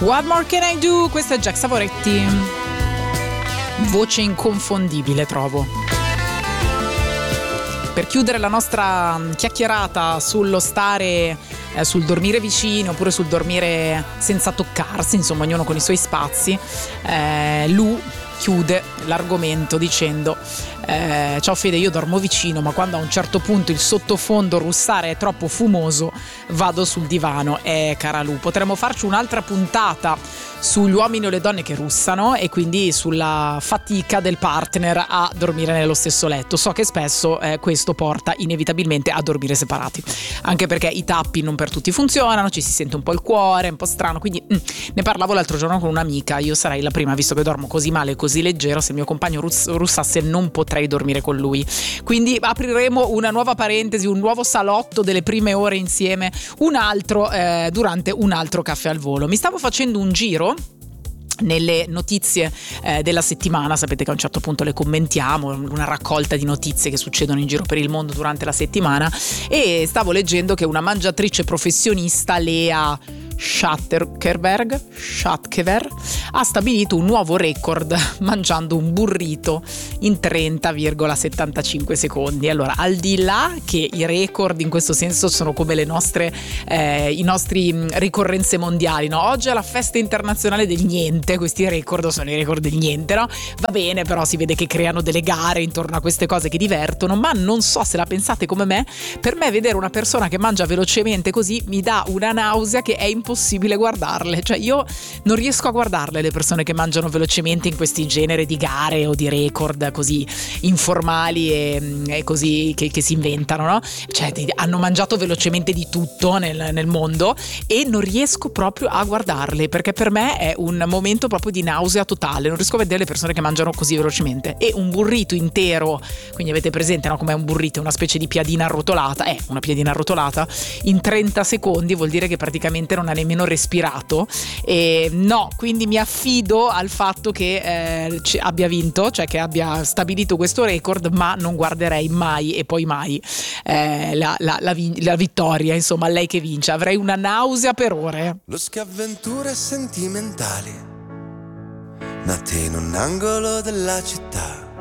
What More Can I Do? Questo è Jack Savoretti. Voce inconfondibile, trovo. Per chiudere la nostra chiacchierata sullo stare, sul dormire vicino oppure sul dormire senza toccarsi, insomma ognuno con i suoi spazi, Lu chiude l'argomento dicendo ciao Fede, io dormo vicino, ma quando a un certo punto il sottofondo russare è troppo fumoso vado sul divano. Cara Lu, potremmo farci un'altra puntata sugli uomini o le donne che russano e quindi sulla fatica del partner a dormire nello stesso letto. So che spesso questo porta inevitabilmente a dormire separati, anche perché i tappi non per tutti funzionano, ci si sente un po' il cuore, un po' strano, quindi ne parlavo l'altro giorno con un'amica. Io sarei la prima, visto che dormo così male e così leggero, se il mio compagno russasse non potrei dormire con lui. Quindi apriremo una nuova parentesi, un nuovo salotto delle prime ore insieme, un altro durante un altro caffè al volo. Mi stavo facendo un giro nelle notizie della settimana. Sapete che a un certo punto le commentiamo, una raccolta di notizie che succedono in giro per il mondo durante la settimana, e stavo leggendo che una mangiatrice professionista, Lea Schattkever, ha stabilito un nuovo record mangiando un burrito in 30,75 secondi. Allora, al di là che i record in questo senso sono come le nostre i nostri ricorrenze mondiali, no? Oggi è la festa internazionale del niente, questi record sono i record del niente, no? Va bene, però si vede che creano delle gare intorno a queste cose che divertono, ma non so se la pensate come me, per me vedere una persona che mangia velocemente così mi dà una nausea che è impossibile guardarle. Cioè io non riesco a guardarle le persone che mangiano velocemente in questi generi di gare o di record così informali e così che si inventano, no? Cioè hanno mangiato velocemente di tutto nel mondo e non riesco proprio a guardarle, perché per me è un momento proprio di nausea totale. Non riesco a vedere le persone che mangiano così velocemente. E un burrito intero, quindi avete presente, no, com'è un burrito, una specie di piadina arrotolata, una piadina arrotolata in 30 secondi vuol dire che praticamente non ha nemmeno respirato. E no, quindi mi affido al fatto che abbia vinto, cioè che abbia stabilito questo record, ma non guarderei mai e poi mai la vittoria, insomma, lei che vince. Avrei una nausea per ore. Lo avventure sentimentali nate in un angolo della città,